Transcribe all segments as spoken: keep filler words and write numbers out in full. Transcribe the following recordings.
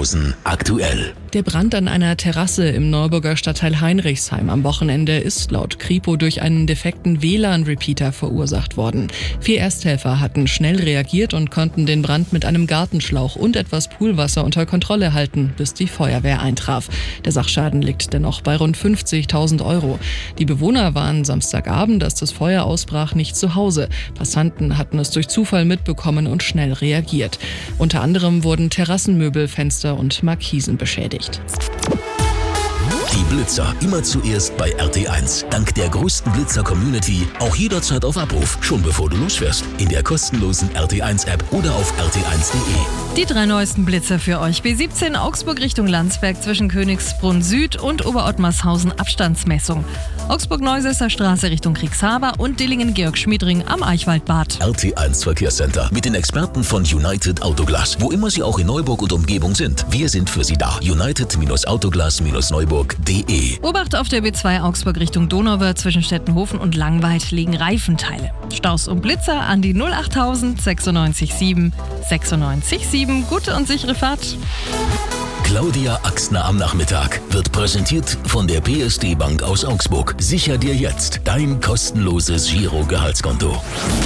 Sachsenhausen aktuell. Der Brand an einer Terrasse im Neuburger Stadtteil Heinrichsheim am Wochenende ist laut Kripo durch einen defekten W L A N-Repeater verursacht worden. Vier Ersthelfer hatten schnell reagiert und konnten den Brand mit einem Gartenschlauch und etwas Poolwasser unter Kontrolle halten, bis die Feuerwehr eintraf. Der Sachschaden liegt dennoch bei rund fünfzigtausend Euro. Die Bewohner waren Samstagabend, als das Feuer ausbrach, nicht zu Hause. Passanten hatten es durch Zufall mitbekommen und schnell reagiert. Unter anderem wurden Terrassenmöbel, Fenster und Markisen beschädigt. Die Blitzer immer zuerst bei R T eins. Dank der größten Blitzer-Community auch jederzeit auf Abruf, schon bevor du losfährst. In der kostenlosen R T eins App oder auf r t eins punkt de. Die drei neuesten Blitzer für euch. B siebzehn Augsburg Richtung Landsberg zwischen Königsbrunn Süd und Oberottmarshausen Abstandsmessung. Augsburg-Neusesser Straße Richtung Kriegshaber und Dillingen-Georg-Schmiedring am Eichwaldbad. R T eins Verkehrscenter mit den Experten von United Autoglas. Wo immer sie auch in Neuburg und Umgebung sind, wir sind für sie da. United Autoglas Neuburg punkt de. Obacht auf der B zwei Augsburg Richtung Donauwörth zwischen Stettenhofen und Langweid liegen Reifenteile. Staus und Blitzer an die null achttausend sechsundneunzig sieben sechsundneunzig sieben. Gute und sichere Fahrt. Claudia Axtner am Nachmittag wird präsentiert von der P S D Bank aus Augsburg. Sicher dir jetzt dein kostenloses Giro-Gehaltskonto.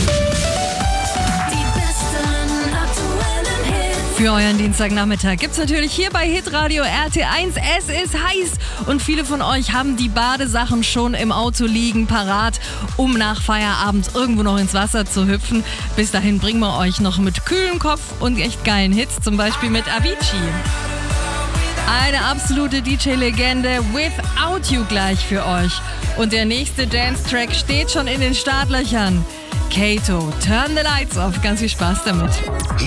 Für euren Dienstagnachmittag gibt's natürlich hier bei Hitradio R T eins. Es ist heiß und viele von euch haben die Badesachen schon im Auto liegen, parat, um nach Feierabend irgendwo noch ins Wasser zu hüpfen. Bis dahin bringen wir euch noch mit kühlem Kopf und echt geilen Hits, zum Beispiel mit Avicii. Eine absolute D J-Legende, Without You gleich für euch. Und der nächste Dance-Track steht schon in den Startlöchern. Kato, Turn the Lights Off. Ganz viel Spaß damit.